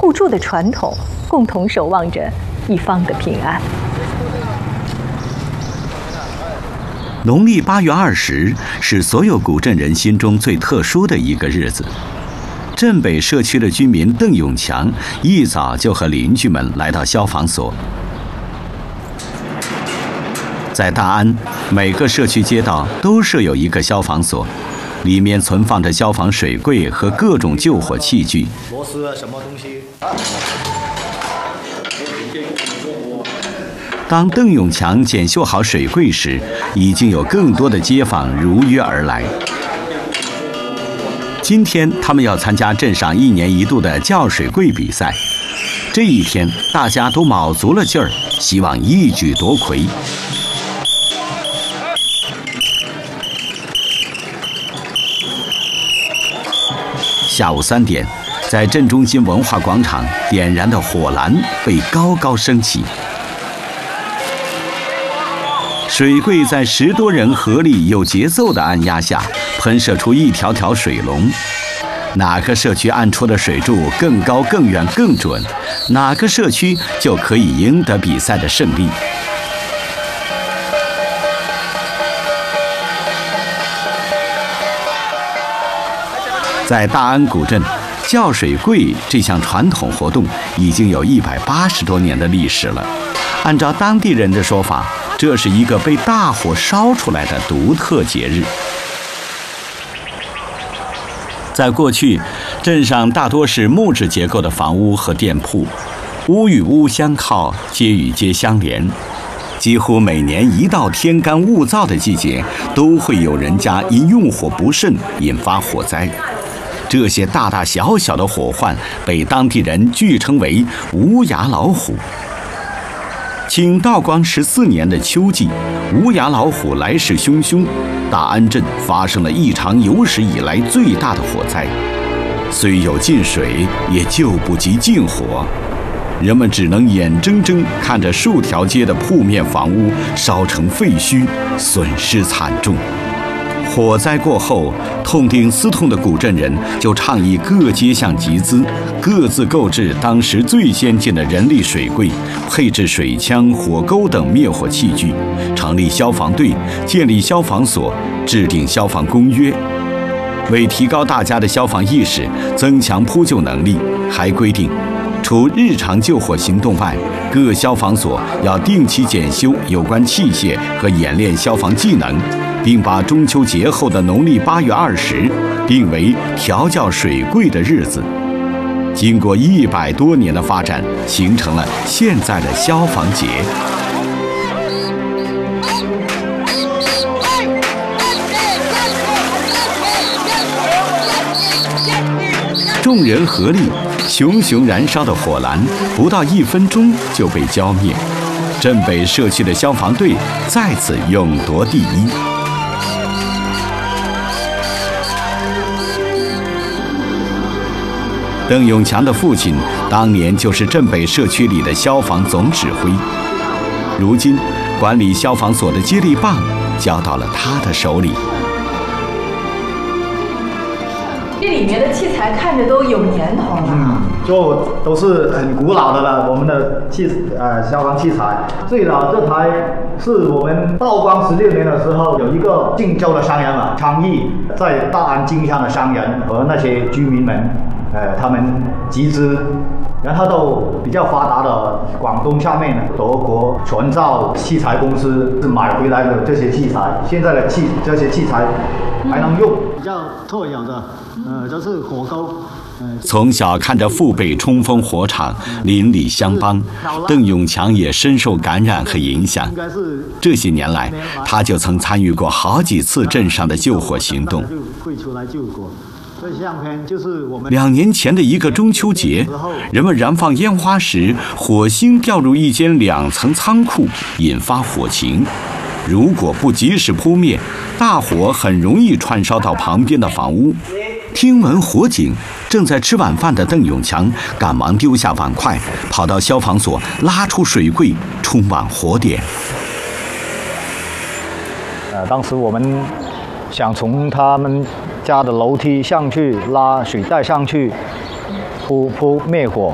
互助的传统，共同守望着一方的平安。 农历8月20是所有古镇人心中最特殊的一个日子。镇北社区的居民邓永强一早就和邻居们来到消防所。在大安，每个社区街道都设有一个消防所，里面存放着消防水柜和各种救火器具。 螺丝什么东西？ 当邓永强检修好水柜时，已经有更多的街坊如约而来。今天他们要参加镇上1年1度的叫水柜比赛，这一天大家都卯足了劲儿，希望一举夺魁。下午3点，在镇中心文化广场点燃的火蓝被高高升起。水柜在10多人合力有节奏的按压下，喷射出一条条水龙。哪个社区按出的水柱更高、更远、更准，哪个社区就可以赢得比赛的胜利。在大安古镇，叫水柜这项传统活动已经有180多年的历史了。按照当地人的说法，这是一个被大火烧出来的独特节日。在过去，镇上大多是木质结构的房屋和店铺，屋与屋相靠，街与街相连。几乎每年一到天干物燥的季节，都会有人家因用火不慎引发火灾。这些大大小小的火患被当地人据称为“无牙老虎”。清道光14年的秋季，无牙老虎来势汹汹，大安镇发生了一场有史以来最大的火灾。虽有进水，也救不及进火，人们只能眼睁睁看着数条街的铺面房屋烧成废墟，损失惨重。火灾过后，痛定思痛的古镇人就倡议各街巷集资，各自购置当时最先进的人力水柜，配置水枪、火钩等灭火器具，成立消防队，建立消防所，制定消防公约。为提高大家的消防意识，增强扑救能力，还规定，除日常救火行动外，各消防所要定期检修有关器械和演练消防技能，并把中秋节后的农历8月20定为调教水柜的日子。经过100多年的发展，形成了现在的消防节。众人合力，熊熊燃烧的火蓝不到1分钟就被浇灭。镇北社区的消防队再次勇夺第一。邓永强的父亲当年就是镇北社区里的消防总指挥，如今管理消防所的接力棒交到了他的手里。 这里面的器材看着都有年头了， 就都是很古老的了。我们的消防器材，最老这台是我们道光16年的时候，有一个晋州的商人嘛，昌邑在大安经商的商人和那些居民们，他们集资，然后到比较发达的广东下面的德国全造器材公司是买回来的这些器材，现在的这些器材还能用。比较特有的，就是火钩。 从小看着父辈冲锋火场，邻里相帮，邓永强也深受感染和影响。这些年来，他就曾参与过好几次镇上的救火行动。2年前的一个中秋节，人们燃放烟花时，火星掉入一间2层仓库，引发火情。如果不及时扑灭，大火很容易串烧到旁边的房屋。听闻火警，正在吃晚饭的邓永强赶忙丢下碗筷，跑到消防所拉出水柜，冲往火点。 当时我们想从他们家的楼梯上去拉水带上去扑灭火，